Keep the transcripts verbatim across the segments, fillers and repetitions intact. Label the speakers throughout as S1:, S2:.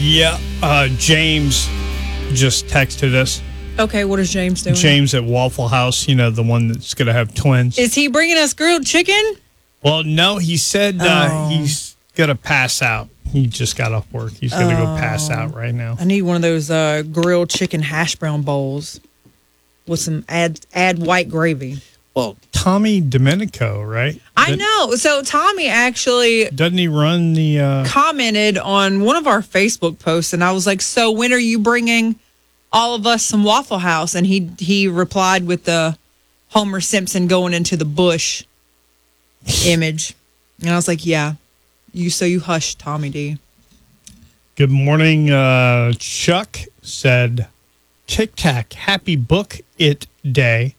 S1: Yeah, uh, James just texted us.
S2: Okay, what is James doing?
S1: James at Waffle House, you know, the one that's going to have twins.
S2: Is he bringing us grilled chicken?
S1: Well, no, he said uh,
S2: Oh.
S1: he's going to pass out. He just got off work. He's going to
S2: Oh.
S1: go pass out right now.
S2: I need one of those uh, grilled chicken hash brown bowls with some add add white gravy.
S1: Well, Tommy Domenico, right?
S2: I
S1: That-
S2: know. So Tommy actually
S1: Doesn't he run the... Uh,
S2: commented on one of our Facebook posts, and I was like, "So when are you bringing all of us some Waffle House?" And he he replied with the Homer Simpson going into the bush image, and I was like, "Yeah, you." So you hush, Tommy D.
S1: Good morning, uh, Chuck said, Tic Tac, happy book it day.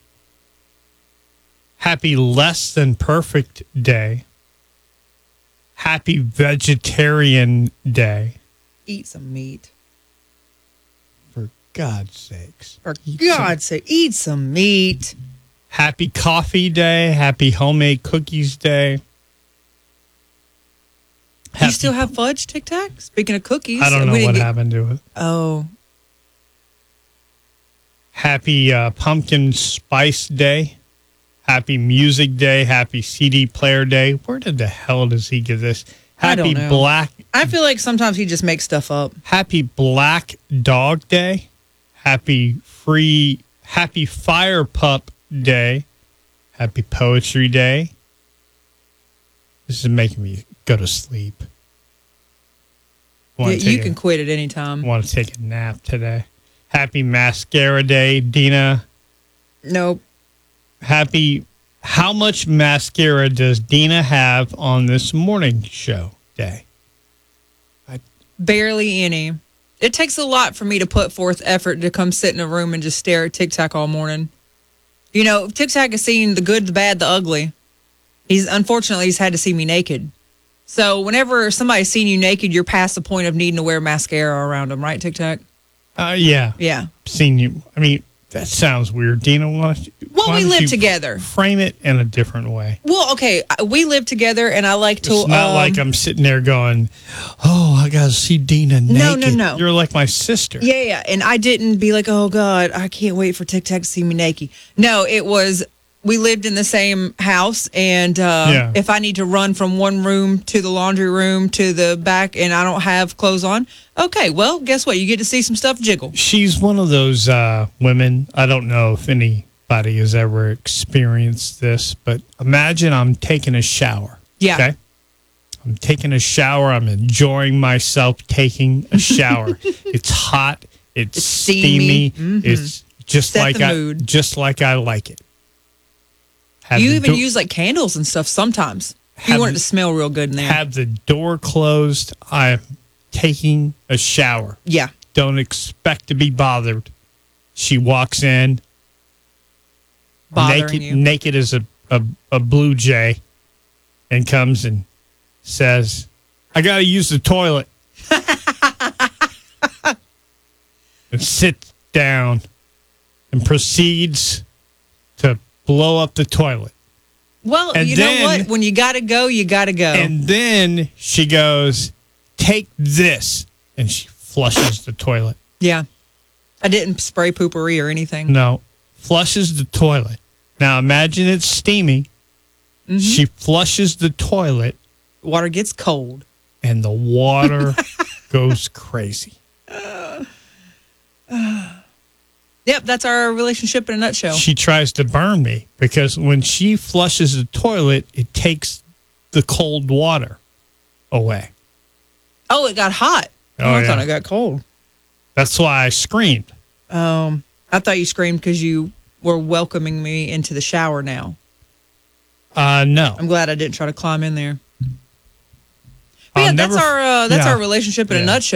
S1: Happy less than perfect day. Happy vegetarian day.
S2: Eat some meat.
S1: For God's sakes.
S2: For God's sake, eat some meat.
S1: Happy coffee day. Happy homemade cookies day.
S2: Do
S1: Happy-
S2: you still have fudge, Tic Tac? Speaking of cookies,
S1: I don't know
S2: we didn't
S1: what
S2: get-
S1: happened to it.
S2: Oh,
S1: Happy uh, pumpkin spice day. Happy music day. Happy C D player day. Where did the hell does he get this?
S2: I don't
S1: Happy
S2: know.
S1: black.
S2: I feel like sometimes he just makes stuff up.
S1: Happy Black Dog Day. Happy Free. Happy Fire Pup Day. Happy Poetry Day. This is making me go to sleep.
S2: Yeah,
S1: Want to
S2: you
S1: take
S2: can
S1: a,
S2: quit at any time.
S1: want to take a nap today. Happy Mascara Day, Dina.
S2: Nope.
S1: Happy. How much mascara does Dina have on this morning show day?
S2: Barely any. It takes a lot for me to put forth effort to come sit in a room and just stare at Tic Tac all morning. You know, Tic Tac has seen the good, the bad, the ugly. He's unfortunately he's had to see me naked. So whenever somebody's seen you naked, you're past the point of needing to wear mascara around them, right, Tic Tac?
S1: Uh, yeah.
S2: Yeah.
S1: Seen you. I mean, that sounds weird. Dina, why don't you,
S2: Well,
S1: why
S2: we
S1: don't
S2: live
S1: you
S2: together.
S1: Frame it in a different way.
S2: Well, okay, I- we live together, and I like to.
S1: It's not
S2: um,
S1: like I'm sitting there going, oh, I got to see Dina naked.
S2: No, no, no.
S1: You're like my sister.
S2: Yeah, yeah. And I didn't be like, oh, God, I can't wait for Tic Tac to see me naked. No, it was, we lived in the same house. And uh,
S1: Yeah.
S2: if I need to run from one room to the laundry room to the back and I don't have clothes on, okay, well, guess what? You get to see some stuff jiggle.
S1: She's one of those uh, women. I don't know if anybody has ever experienced this, but imagine I'm taking a shower.
S2: Yeah.
S1: Okay. I'm taking a shower. I'm enjoying myself taking a shower. It's hot. It's,
S2: It's
S1: steamy.
S2: steamy. Mhm.
S1: It's just
S2: Set
S1: like
S2: the
S1: I
S2: mood.
S1: just like I like it. Have
S2: You
S1: the
S2: even
S1: do-
S2: use like candles and stuff sometimes. If you
S1: Have
S2: want it
S1: the-
S2: to smell real good in there.
S1: have the door closed. I'm taking a shower.
S2: yeah.
S1: Don't expect to be bothered. She walks in
S2: Bothering
S1: naked,
S2: you.
S1: naked as a, a, a blue jay, and comes and says, I got to use the toilet. And sits down and proceeds to blow up the toilet.
S2: Well,
S1: And
S2: you
S1: then-
S2: know what? When you got to go, you got to go.
S1: And then she goes, take this. And she flushes the toilet.
S2: yeah. I didn't spray poopery or anything.
S1: No, flushes the toilet. Now imagine it's steamy.
S2: Mm-hmm.
S1: She flushes the toilet
S2: Water gets cold.
S1: and the water goes crazy.
S2: Yep, that's our relationship in a nutshell.
S1: She tries to burn me because when she flushes the toilet, it takes the cold water away.
S2: Oh, it got hot.
S1: Oh,
S2: I
S1: yeah.
S2: thought it got cold.
S1: That's why I screamed.
S2: Um, I thought you screamed because you were welcoming me into the shower now.
S1: Uh, no.
S2: I'm glad I didn't try to climb in there. But
S1: I'll
S2: yeah,
S1: never
S2: that's
S1: f-
S2: our uh, that's
S1: yeah.
S2: our relationship in a
S1: Yeah.
S2: nutshell.